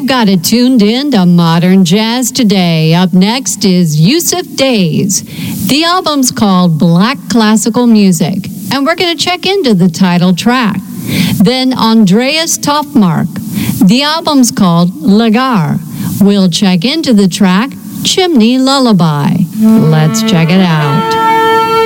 You've got it tuned in to Modern Jazz Today. Up next is Yusuf Days. The album's called Black Classical Music, and we're going to check into the title track. Then Andreas Tofmark. The album's called Lagar. We'll check into the track Chimney Lullaby. Let's check it out.